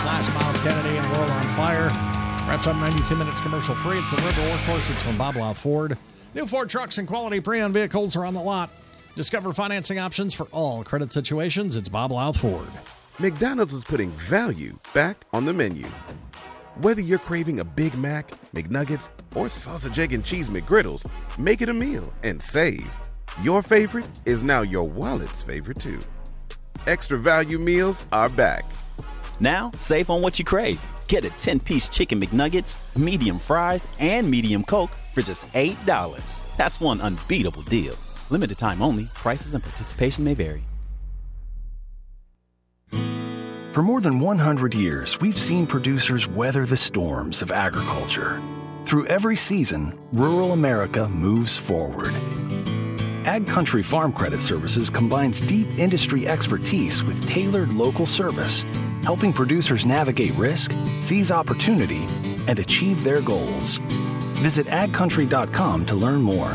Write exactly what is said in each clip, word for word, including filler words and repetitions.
slash Miles Kennedy and World on Fire. Wraps up ninety-two minutes commercial free. It's the River Workhorse. It's from Bob Louth Ford. New Ford trucks and quality pre-owned vehicles are on the lot. Discover financing options for all credit situations. It's Bob Louth Ford. McDonald's is putting value back on the menu. Whether you're craving a Big Mac, McNuggets, or sausage, egg, and cheese McGriddles, make it a meal and save. Your favorite is now your wallet's favorite, too. Extra value meals are back. Now, save on what you crave. Get a ten-piece chicken McNuggets, medium fries, and medium Coke for just eight dollars. That's one unbeatable deal. Limited time only. Prices and participation may vary. For more than one hundred years, we've seen producers weather the storms of agriculture. Through every season, rural America moves forward. Ag Country Farm Credit Services combines deep industry expertise with tailored local service, helping producers navigate risk, seize opportunity, and achieve their goals. Visit ag country dot com to learn more.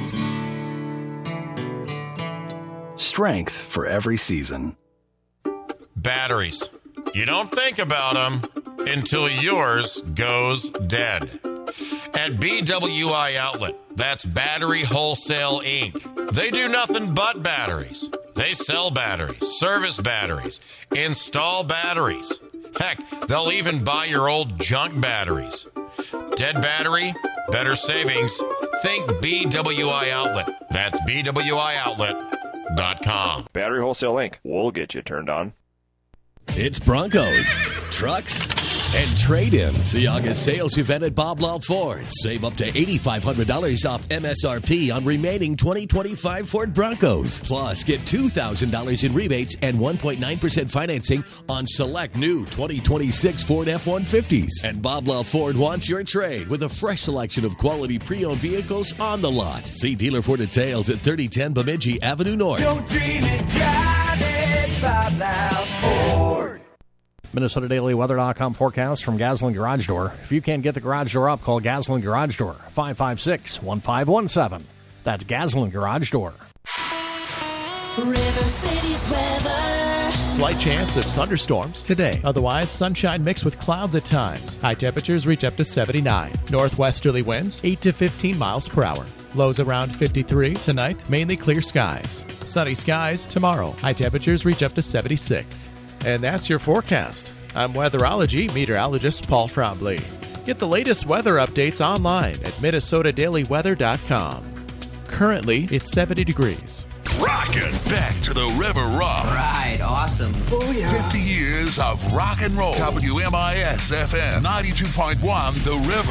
Strength for every season. Batteries. You don't think about them until yours goes dead. At B W I Outlet, that's Battery Wholesale Incorporated. They do nothing but batteries. They sell batteries, service batteries, install batteries. Heck, they'll even buy your old junk batteries. Dead battery, better savings. Think B W I Outlet. That's B W I outlet dot com. Battery Wholesale Incorporated. We'll get you turned on. It's Broncos, trucks, and trade-ins. The August sales event at Bob Louth Ford. Save up to eight thousand five hundred dollars off M S R P on remaining twenty twenty-five Ford Broncos. Plus, get two thousand dollars in rebates and one point nine percent financing on select new twenty twenty-six Ford F one fifties. And Bob Louth Ford wants your trade with a fresh selection of quality pre-owned vehicles on the lot. See dealer for details at thirty ten Bemidji Avenue North. Don't dream it, drive it, Bob Louth Ford. Minnesota Daily Weather dot com forecast from Gaslin Garage Door. If you can't get the garage door up, call Gaslin Garage Door, five five six, one five one seven. That's Gaslin Garage Door. River City's weather. Slight chance of thunderstorms today. Otherwise, sunshine mixed with clouds at times. High temperatures reach up to seventy-nine. Northwesterly winds, eight to fifteen miles per hour. Lows around fifty-three tonight, mainly clear skies. Sunny skies tomorrow. High temperatures reach up to seventy-six. And that's your forecast. I'm weatherology meteorologist Paul Frombley. Get the latest weather updates online at Minnesota Daily Weather dot com. Currently, it's seventy degrees. Rockin' back to the River Rock. Right, awesome. Oh, yeah. fifty years of rock and roll. W M I S F M ninety-two point one, The River.